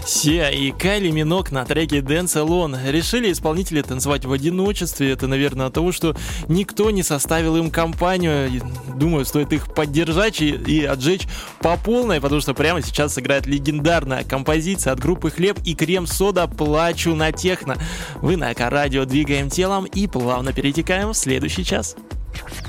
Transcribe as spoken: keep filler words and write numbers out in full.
Сиа и Кайли Минок на треке Dance Alone. Решили исполнители танцевать в одиночестве. Это, наверное, от того, что никто не составил им компанию. Думаю, стоит их поддержать и, и отжечь по полной, потому что прямо сейчас сыграет легендарная композиция от группы Хлеб и Крем-Сода «Плачу на техно». Вы на Эко-радио двигаем телом и плавно перетекаем в следующий час.